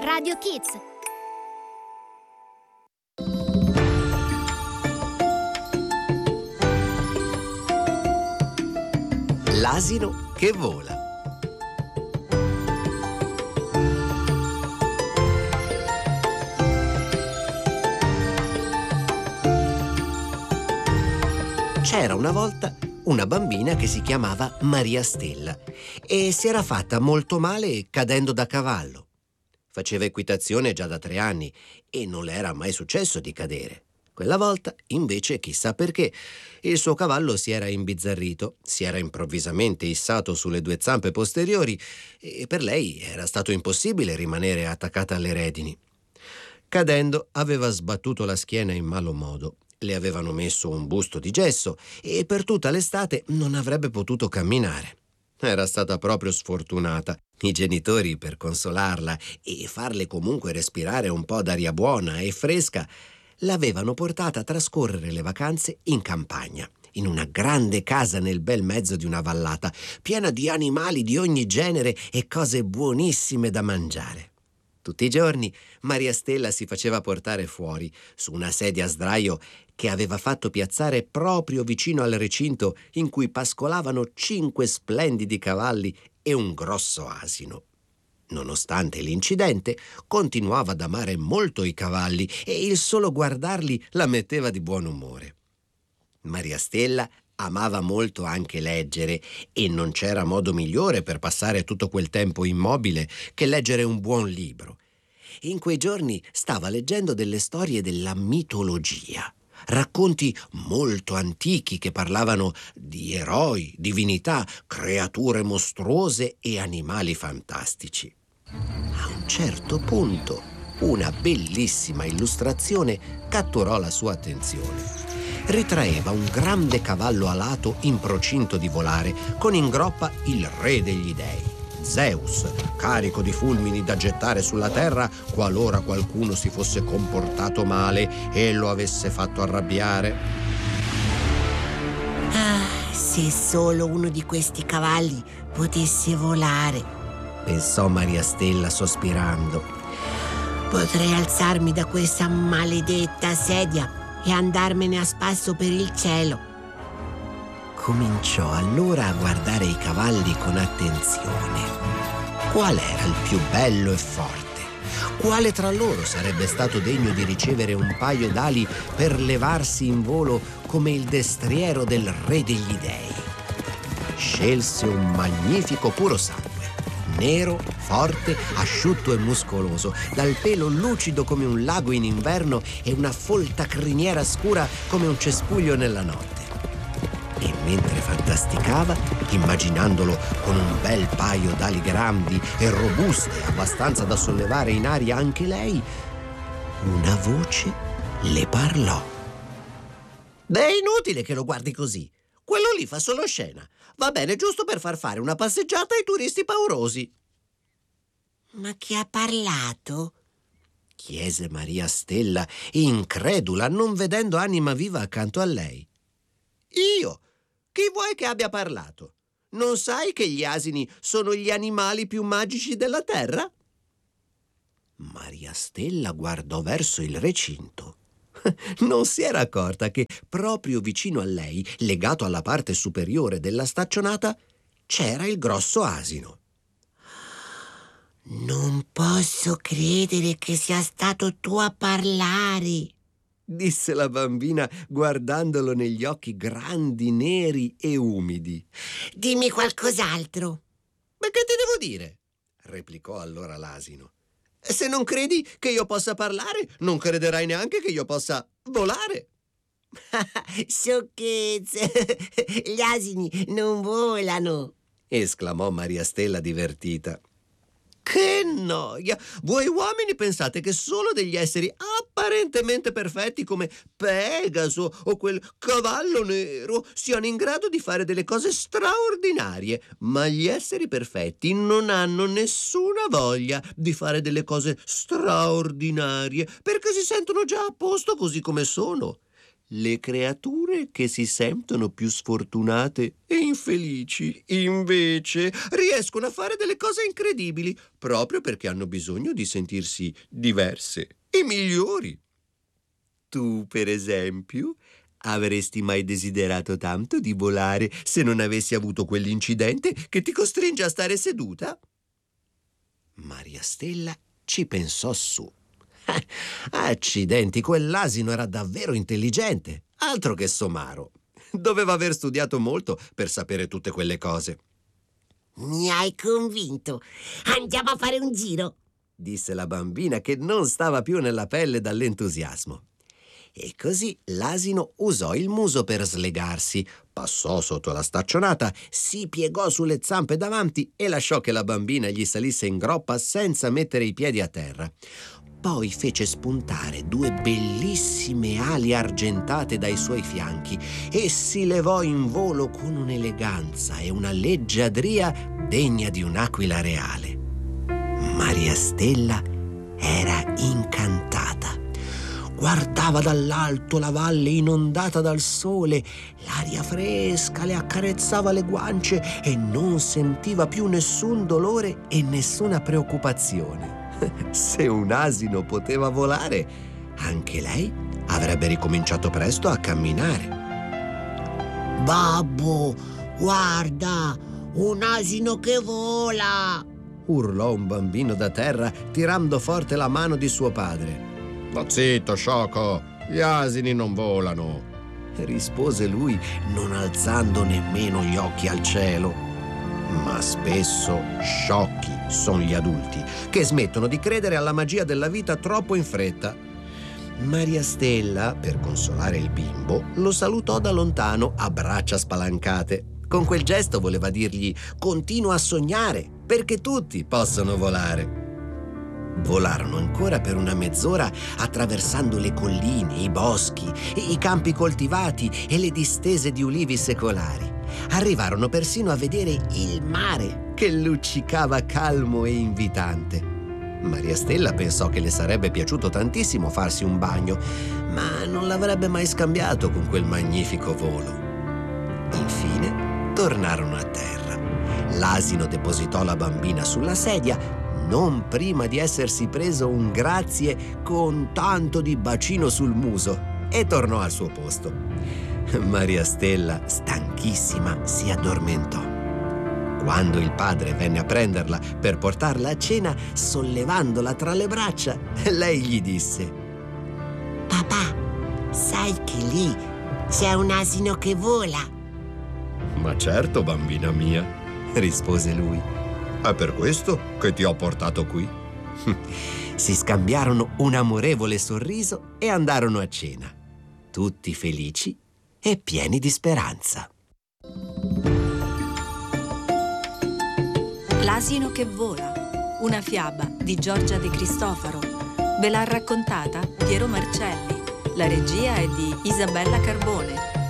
Radio Kids. L'asino che vola. C'era una volta una bambina che si chiamava Maria Stella e si era fatta molto male cadendo da cavallo. Faceva equitazione già da 3 anni e non le era mai successo di cadere. Quella volta, invece, chissà perché, il suo cavallo si era imbizzarrito, si era improvvisamente issato sulle 2 zampe posteriori e per lei era stato impossibile rimanere attaccata alle redini. Cadendo, aveva sbattuto la schiena in malo modo. Le avevano messo un busto di gesso e per tutta l'estate non avrebbe potuto camminare. Era stata proprio sfortunata. I genitori, per consolarla e farle comunque respirare un po' d'aria buona e fresca, l'avevano portata a trascorrere le vacanze in campagna, in una grande casa nel bel mezzo di una vallata, piena di animali di ogni genere e cose buonissime da mangiare. Tutti i giorni Maria Stella si faceva portare fuori, su una sedia a sdraio che aveva fatto piazzare proprio vicino al recinto in cui pascolavano 5 splendidi cavalli e un grosso asino. Nonostante l'incidente, continuava ad amare molto i cavalli e il solo guardarli la metteva di buon umore. Maria Stella amava molto anche leggere e non c'era modo migliore per passare tutto quel tempo immobile che leggere un buon libro. In quei giorni stava leggendo delle storie della mitologia, racconti molto antichi che parlavano di eroi, divinità, creature mostruose e animali fantastici. A un certo punto, una bellissima illustrazione catturò la sua attenzione. Ritraeva un grande cavallo alato in procinto di volare, con in groppa il re degli dei, Zeus, carico di fulmini da gettare sulla terra qualora qualcuno si fosse comportato male e lo avesse fatto arrabbiare. Se solo uno di questi cavalli potesse volare, pensò Maria Stella sospirando. Potrei alzarmi da questa maledetta sedia e andarmene a spasso per il cielo. Cominciò allora a guardare i cavalli con attenzione. Qual era il più bello e forte? Quale tra loro sarebbe stato degno di ricevere un paio d'ali per levarsi in volo come il destriero del re degli dei? Scelse un magnifico puro sangue, nero, forte, asciutto e muscoloso, dal pelo lucido come un lago in inverno e una folta criniera scura come un cespuglio nella notte. E mentre fantasticava, immaginandolo con un bel paio d'ali grandi e robuste, abbastanza da sollevare in aria anche lei, una voce le parlò. È inutile che lo guardi così. Quello lì fa solo scena. Va bene giusto per far fare una passeggiata ai turisti paurosi. Ma chi ha parlato? Chiese Maria Stella, incredula, non vedendo Anima Viva accanto a lei. Io? Chi vuoi che abbia parlato? Non sai che gli asini sono gli animali più magici della terra? Maria Stella guardò verso il recinto. Non si era accorta che proprio vicino a lei, legato alla parte superiore della staccionata, c'era il grosso asino. Non posso credere che sia stato tu a parlare, disse la bambina guardandolo negli occhi grandi, neri e umidi. Dimmi qualcos'altro. Ma che ti devo dire? Replicò allora l'asino. Se non credi che io possa parlare, non crederai neanche che io possa volare. Sciocchezze, gli asini non volano, esclamò Maria Stella divertita. Che noia! Voi uomini pensate che solo degli esseri apparentemente perfetti come Pegaso o quel cavallo nero siano in grado di fare delle cose straordinarie, ma gli esseri perfetti non hanno nessuna voglia di fare delle cose straordinarie perché si sentono già a posto così come sono. Le creature che si sentono più sfortunate e infelici, invece, riescono a fare delle cose incredibili, proprio perché hanno bisogno di sentirsi diverse e migliori. Tu, per esempio, avresti mai desiderato tanto di volare se non avessi avuto quell'incidente che ti costringe a stare seduta? Maria Stella ci pensò su. Accidenti, quell'asino era davvero intelligente, altro che somaro. Doveva aver studiato molto per sapere tutte quelle cose. Mi hai convinto. Andiamo a fare un giro, disse la bambina, che non stava più nella pelle dall'entusiasmo. E così l'asino usò il muso per slegarsi, passò sotto la staccionata, si piegò sulle zampe davanti e lasciò che la bambina gli salisse in groppa senza mettere i piedi a terra. Poi fece spuntare 2 bellissime ali argentate dai suoi fianchi e si levò in volo con un'eleganza e una leggiadria degna di un'aquila reale. Maria Stella era incantata. Guardava dall'alto la valle inondata dal sole, l'aria fresca le accarezzava le guance e non sentiva più nessun dolore e nessuna preoccupazione. Se un asino poteva volare, anche lei avrebbe ricominciato presto a camminare. Babbo, guarda, un asino che vola! Urlò un bambino da terra tirando forte la mano di suo padre. Ma zitto, sciocco, gli asini non volano, rispose lui, non alzando nemmeno gli occhi al cielo. Ma spesso sciocchi sono gli adulti che smettono di credere alla magia della vita troppo in fretta. Maria Stella, per consolare il bimbo, lo salutò da lontano a braccia spalancate. Con quel gesto voleva dirgli: continua a sognare, perché tutti possono volare. Volarono ancora per una mezz'ora attraversando le colline, i boschi, i campi coltivati e le distese di ulivi secolari. Arrivarono persino a vedere il mare che luccicava calmo e invitante. Maria Stella pensò che le sarebbe piaciuto tantissimo farsi un bagno, ma non l'avrebbe mai scambiato con quel magnifico volo. Infine tornarono a terra. L'asino depositò la bambina sulla sedia, non prima di essersi preso un grazie con tanto di bacino sul muso, e tornò al suo posto. Maria Stella, stanchissima, si addormentò. Quando il padre venne a prenderla per portarla a cena, sollevandola tra le braccia, lei gli disse: Papà, sai che lì c'è un asino che vola? Ma certo, bambina mia, rispose lui. È per questo che ti ho portato qui. Si scambiarono un amorevole sorriso e andarono a cena, tutti felici e pieni di speranza. L'asino che vola, una fiaba di Giorgia De Cristofaro. Ve l'ha raccontata Piero Marcelli. La regia è di Isabella Carbone.